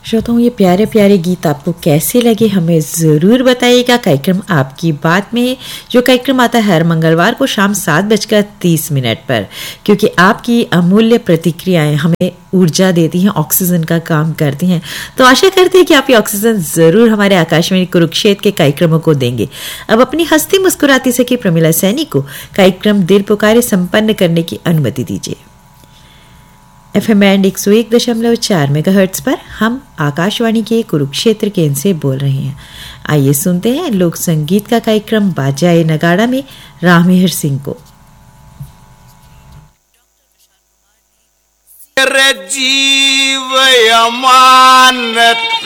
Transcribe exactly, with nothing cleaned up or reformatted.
श्रोताओं, ये प्यारे प्यारे गीत आपको कैसे लगे हमें ज़रूर बताइएगा। कार्यक्रम आपकी बात में, जो कार्यक्रम आता है हर मंगलवार को शाम सात बजकर तीस मिनट पर, क्योंकि आपकी अमूल्य प्रतिक्रियाएं हमें ऊर्जा देती हैं, ऑक्सीजन का काम करती हैं। तो आशा करते हैं कि आप ये ऑक्सीजन ज़रूर हमारे आकाशवाणी कुरुक्षेत्र के कार्यक्रमों को देंगे। अब अपनी हंसती मुस्कुराती सखी प्रमिला सैनी को कार्यक्रम दिल पुकारे संपन्न करने की अनुमति दीजिए। एफ एम बैंड एक सौ एक दशमलव चार मेगाहर्ट्ज पर हम आकाशवाणी के कुरुक्षेत्र केंद्र से बोल रहे हैं। आइए सुनते हैं लोक संगीत का कार्यक्रम बाजाए नगाड़ा में रामहेर सिंह को। जीव अमानत